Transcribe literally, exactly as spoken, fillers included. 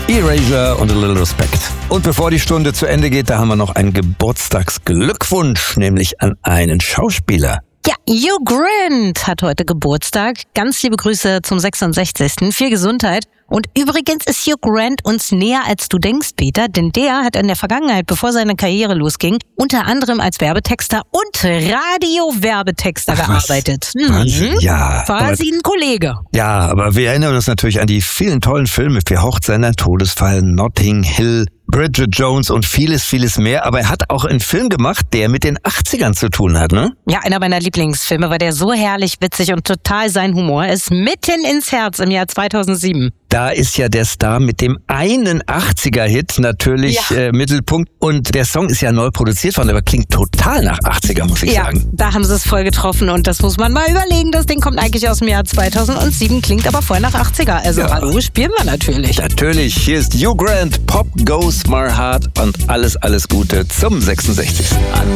Erasure und A Little Respect. Und bevor die Stunde zu Ende geht, da haben wir noch einen Geburtstagsglückwunsch, nämlich an einen Schauspieler. Ja, Hugh Grant hat heute Geburtstag. Ganz liebe Grüße zum sechsundsechzigsten Viel Gesundheit. Und übrigens ist Hugh Grant uns näher, als du denkst, Peter, denn der hat in der Vergangenheit, bevor seine Karriere losging, unter anderem als Werbetexter und Radio-Werbetexter Ach, gearbeitet. Wahnsinn, ja. Quasi ein Kollege. Ja, aber wir erinnern uns natürlich an die vielen tollen Filme für Hochzeit, ein Todesfall, Notting Hill, Bridget Jones und vieles, vieles mehr. Aber er hat auch einen Film gemacht, der mit den achtzigern zu tun hat, ne? Ja, einer meiner Lieblingsfilme, weil der so herrlich witzig und total sein Humor ist. Mitten ins Herz im Jahr zweitausendsieben. Da ist ja der Star mit dem einen achtziger-Hit natürlich Ja. äh, Mittelpunkt. Und der Song ist ja neu produziert worden, aber klingt total nach achtziger, muss ich Ja, sagen. da haben sie es voll getroffen und das muss man mal überlegen. Das Ding kommt eigentlich aus dem Jahr zweitausendsieben, klingt aber voll nach achtziger. Also Ja. hallo, spielen wir natürlich. Natürlich, hier ist Hugh Grant, Pop Goes My Heart und alles, alles Gute zum sechsundsechzigsten